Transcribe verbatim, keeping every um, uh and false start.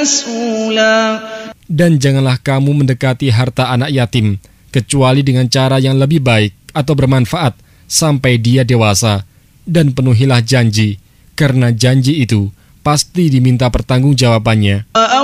Dan janganlah kamu mendekati harta anak yatim, kecuali dengan cara yang lebih baik atau bermanfaat sampai dia dewasa. Dan penuhilah janji, karena janji itu pasti diminta pertanggungjawabannya.